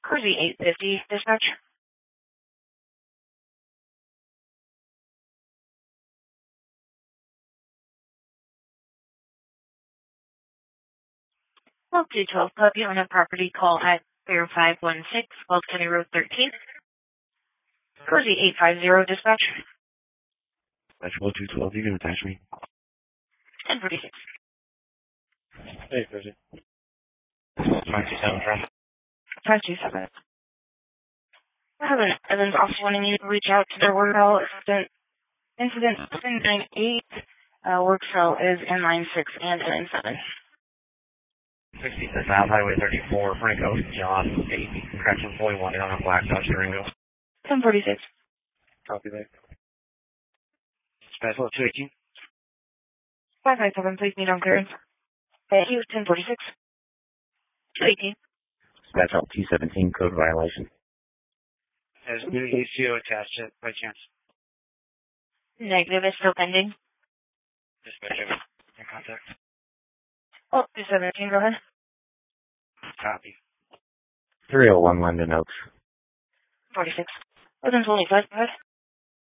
Cruzy 850, dispatch. Well, 212 Club, you own a property call at 0516 Wells County Road 13. Cruzy 850, dispatch. Dispatch 212, you can attach me. 1046. Hey, Cruzy. 527 from. 527. I have an Evans officer wanting you to reach out to their work cell. Incident 798. Work cell is N96 and N97. 60 South Highway 34, Franco, John 8, correction 41 on a black Dodge Durango. 1046. Copy that. Dispatch 218. 557, please meet on clearance. Thank you, 1046. 218. Dispatch 217, code violation. Has new ACO attached it by chance? Negative is still pending. Dispatch in contact. Oh, 217, go ahead. Copy. 301 London Oaks. 46. Within 25, go ahead.